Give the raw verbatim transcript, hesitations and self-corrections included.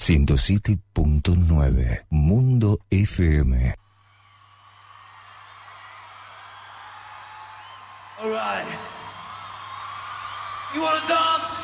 ciento siete punto nueve Mundo F M. All right. You wanna dance?